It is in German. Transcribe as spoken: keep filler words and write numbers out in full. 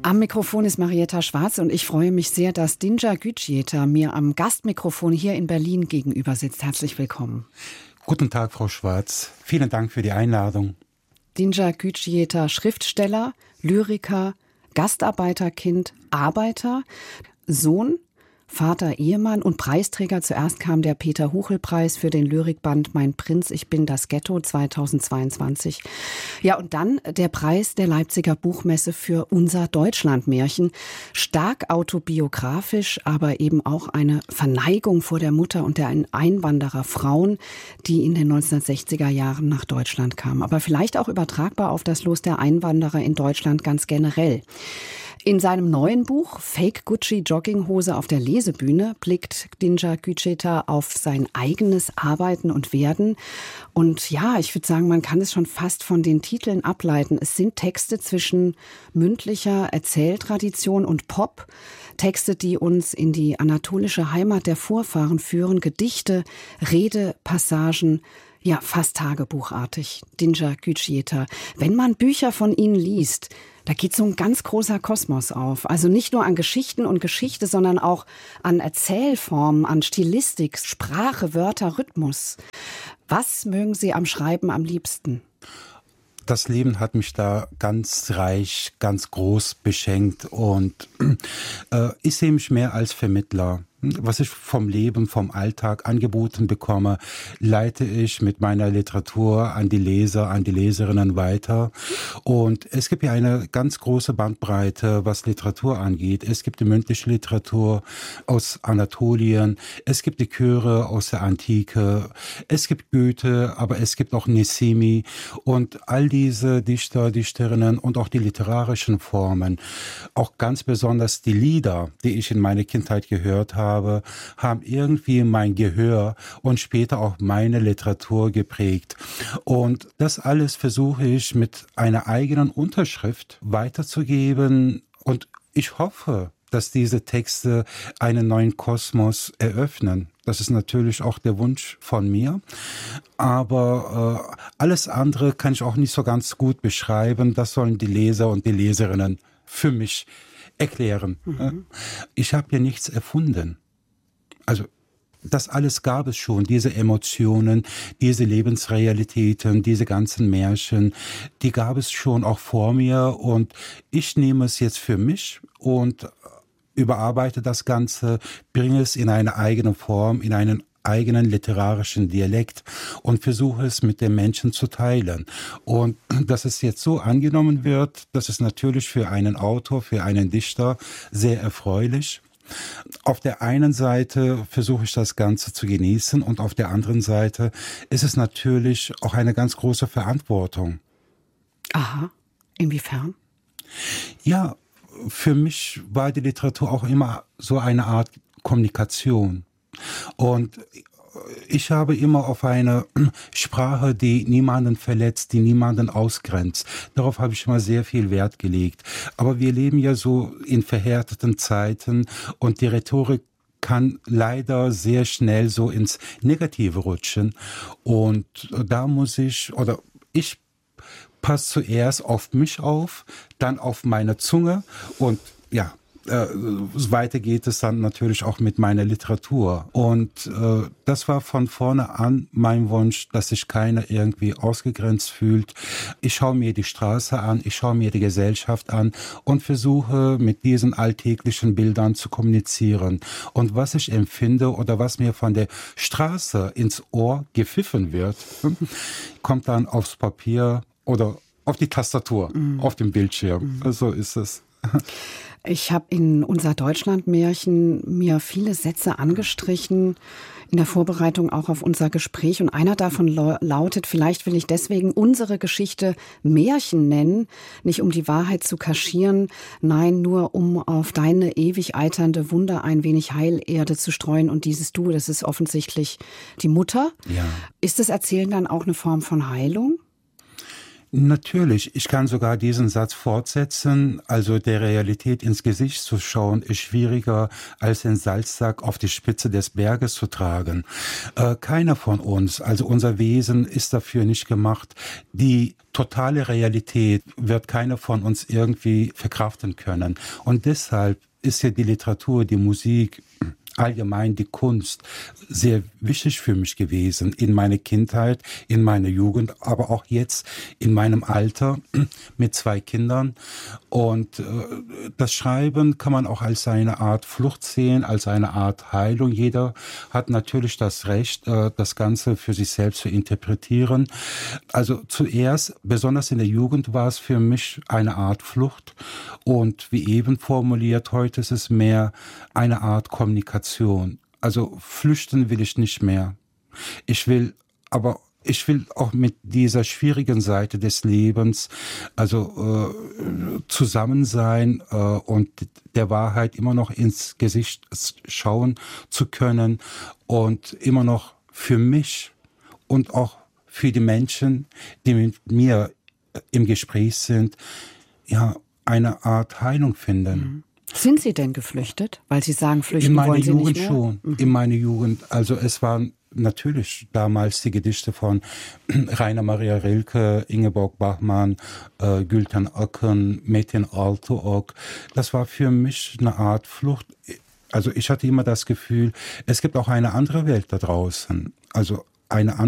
Am Mikrofon ist Marietta Schwarz und ich freue mich sehr, dass Dinja Gücüeta mir am Gastmikrofon hier in Berlin gegenüber sitzt. Herzlich willkommen. Guten Tag, Frau Schwarz. Vielen Dank für die Einladung. Dinja Gücüeta, Schriftsteller, Lyriker, Gastarbeiterkind, Arbeiter, Sohn, Vater, Ehemann und Preisträger. Zuerst kam der Peter-Huchel-Preis für den Lyrikband Mein Prinz, ich bin das Ghetto zweitausendzweiundzwanzig. Ja, und dann der Preis der Leipziger Buchmesse für Unser Deutschlandmärchen. Stark autobiografisch, aber eben auch eine Verneigung vor der Mutter und der Einwandererfrauen, die in den neunzehnhundertsechziger Jahren nach Deutschland kamen. Aber vielleicht auch übertragbar auf das Los der Einwanderer in Deutschland ganz generell. In seinem neuen Buch Fake Gucci Jogginghose auf der Lesebühne blickt Dinja Gücüeta auf sein eigenes Arbeiten und Werden. Und ja, ich würde sagen, man kann es schon fast von den Titeln ableiten. Es sind Texte zwischen mündlicher Erzähltradition und Pop. Texte, die uns in die anatolische Heimat der Vorfahren führen. Gedichte, Redepassagen. Ja, fast tagebuchartig. Dinja Gücüeta. Wenn man Bücher von Ihnen liest, da geht so ein ganz großer Kosmos auf. Also nicht nur an Geschichten und Geschichte, sondern auch an Erzählformen, an Stilistik, Sprache, Wörter, Rhythmus. Was mögen Sie am Schreiben am liebsten? Das Leben hat mich da ganz reich, ganz groß beschenkt und äh, ich sehe mich mehr als Vermittler. Was ich vom Leben, vom Alltag angeboten bekomme, leite ich mit meiner Literatur an die Leser, an die Leserinnen weiter. Und es gibt ja eine ganz große Bandbreite, was Literatur angeht. Es gibt die mündliche Literatur aus Anatolien, es gibt die Chöre aus der Antike, es gibt Goethe, aber es gibt auch Nesimi und all diese Dichter, Dichterinnen und auch die literarischen Formen. Auch ganz besonders die Lieder, die ich in meiner Kindheit gehört habe, habe, haben irgendwie mein Gehör und später auch meine Literatur geprägt. Und das alles versuche ich mit einer eigenen Unterschrift weiterzugeben. Und ich hoffe, dass diese Texte einen neuen Kosmos eröffnen. Das ist natürlich auch der Wunsch von mir. Aber äh, alles andere kann ich auch nicht so ganz gut beschreiben. Das sollen die Leser und die Leserinnen für mich erklären. Mhm. Ich habe hier nichts erfunden. Also das alles gab es schon, diese Emotionen, diese Lebensrealitäten, diese ganzen Märchen, die gab es schon auch vor mir und ich nehme es jetzt für mich und überarbeite das Ganze, bringe es in eine eigene Form, in einen eigenen literarischen Dialekt und versuche es mit den Menschen zu teilen. Und dass es jetzt so angenommen wird, das ist natürlich für einen Autor, für einen Dichter sehr erfreulich. Auf der einen Seite versuche ich das Ganze zu genießen und auf der anderen Seite ist es natürlich auch eine ganz große Verantwortung. Aha, inwiefern? Ja, für mich war die Literatur auch immer so eine Art Kommunikation. Und ich habe immer auf eine Sprache, die niemanden verletzt, die niemanden ausgrenzt. Darauf habe ich immer sehr viel Wert gelegt. Aber wir leben ja so in verhärteten Zeiten und die Rhetorik kann leider sehr schnell so ins Negative rutschen. Und da muss ich, oder ich passe zuerst auf mich auf, dann auf meine Zunge und ja, Äh, weiter geht es dann natürlich auch mit meiner Literatur. Und äh, das war von vorne an mein Wunsch, dass sich keiner irgendwie ausgegrenzt fühlt. Ich schaue mir die Straße an, ich schaue mir die Gesellschaft an und versuche mit diesen alltäglichen Bildern zu kommunizieren. Und was ich empfinde oder was mir von der Straße ins Ohr gepfiffen wird, kommt dann aufs Papier oder auf die Tastatur, mhm. auf dem Bildschirm. Mhm. So ist es. Ich habe in Unser Deutschlandmärchen mir viele Sätze angestrichen, in der Vorbereitung auch auf unser Gespräch. Und einer davon lautet, vielleicht will ich deswegen unsere Geschichte Märchen nennen, nicht um die Wahrheit zu kaschieren, nein, nur um auf deine ewig eiternde Wunder ein wenig Heilerde zu streuen. Und dieses Du, das ist offensichtlich die Mutter. Ja. Ist das Erzählen dann auch eine Form von Heilung? Natürlich, ich kann sogar diesen Satz fortsetzen. Also der Realität ins Gesicht zu schauen, ist schwieriger, als den Salzsack auf die Spitze des Berges zu tragen. Äh, keiner von uns, also unser Wesen ist dafür nicht gemacht. Die totale Realität wird keiner von uns irgendwie verkraften können. Und deshalb ist ja die Literatur, die Musik, allgemein die Kunst sehr wichtig für mich gewesen in meiner Kindheit, in meiner Jugend, aber auch jetzt in meinem Alter mit zwei Kindern. Und äh, das Schreiben kann man auch als eine Art Flucht sehen, als eine Art Heilung. Jeder hat natürlich das Recht, äh, das Ganze für sich selbst zu interpretieren. Also zuerst, besonders in der Jugend, war es für mich eine Art Flucht. Und wie eben formuliert, heute ist es mehr eine Art Kommunikation. Also flüchten will ich nicht mehr. Ich will, aber ich will auch mit dieser schwierigen Seite des Lebens, also äh, zusammen sein äh, und der Wahrheit immer noch ins Gesicht schauen zu können und immer noch für mich und auch für die Menschen, die mit mir im Gespräch sind, ja, eine Art Heilung finden. Mhm. Sind Sie denn geflüchtet? Weil Sie sagen, flüchten wollen Sie nicht mehr? In meiner Jugend schon. Mhm. In meiner Jugend. Also es waren natürlich damals die Gedichte von Rainer Maria Rilke, Ingeborg Bachmann, äh, Gülten Akın, Metin Altıok. Das war für mich eine Art Flucht. Also ich hatte immer das Gefühl, es gibt auch eine andere Welt da draußen. Also eine andere